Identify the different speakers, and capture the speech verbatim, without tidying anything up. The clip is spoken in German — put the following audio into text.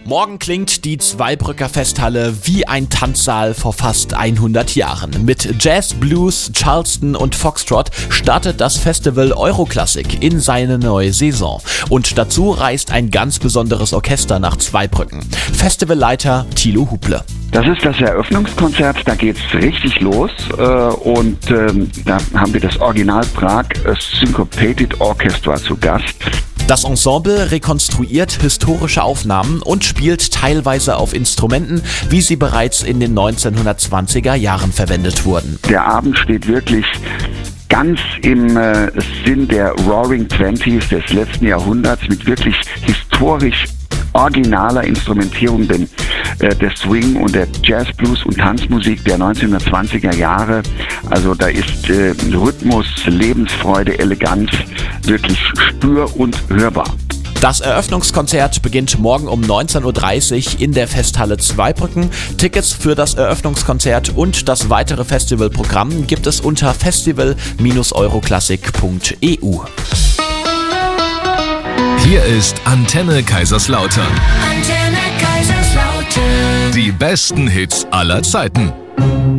Speaker 1: Morgen klingt die Zweibrücker Festhalle wie ein Tanzsaal vor fast hundert Jahren. Mit Jazz, Blues, Charleston und Foxtrot startet das Festival Euroklassik in seine neue Saison. Und dazu reist ein ganz besonderes Orchester nach Zweibrücken. Festivalleiter Thilo Huble.
Speaker 2: Das ist das Eröffnungskonzert, da geht's richtig los äh, und ähm, da haben wir das Original Prag Syncopated Orchestra zu Gast.
Speaker 1: Das Ensemble rekonstruiert historische Aufnahmen und spielt teilweise auf Instrumenten, wie sie bereits in den neunzehnhundertzwanziger Jahren verwendet wurden.
Speaker 2: Der Abend steht wirklich ganz im äh, Sinn der Roaring Twenties des letzten Jahrhunderts mit wirklich historisch originaler Instrumentierung denn, äh, der Swing und der Jazz, Blues und Tanzmusik der neunzehnhundertzwanziger Jahre. Also da ist äh, Rhythmus, Lebensfreude, Eleganz wirklich spür- und hörbar.
Speaker 1: Das Eröffnungskonzert beginnt morgen um neunzehn Uhr dreißig in der Festhalle Zweibrücken. Tickets für das Eröffnungskonzert und das weitere Festivalprogramm gibt es unter festival Bindestrich euroklassik Punkt e u.
Speaker 3: Hier ist Antenne Kaiserslautern.
Speaker 4: Antenne Kaiserslautern.
Speaker 3: Die besten Hits aller Zeiten.